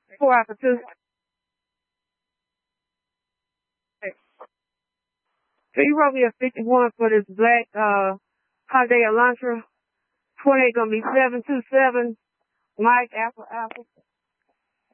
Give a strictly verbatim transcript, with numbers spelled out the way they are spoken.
Four Alpha Two. So you wrote me a fifty-one for this black uh Hyundai Elantra. twenty-eight gonna be seven two seven. Mike Alpha Alpha.